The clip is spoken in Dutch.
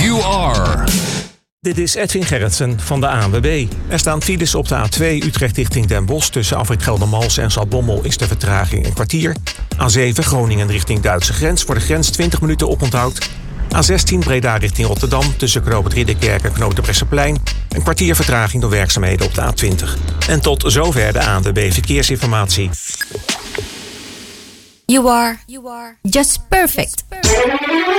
You are. Dit is Edwin Gerritsen van de ANWB. Er staan files op de A2 Utrecht richting Den Bosch. Tussen afrit Geldermalsen en Zaltbommel is de vertraging een kwartier. A7 Groningen richting Duitse grens. Voor de grens 20 minuten oponthoud. A16 Breda richting Rotterdam. Tussen Knoop Ridderkerk en Knoop de Bresseplein. Een kwartier vertraging door werkzaamheden op de A20. En tot zover de ANWB Verkeersinformatie. You are just perfect.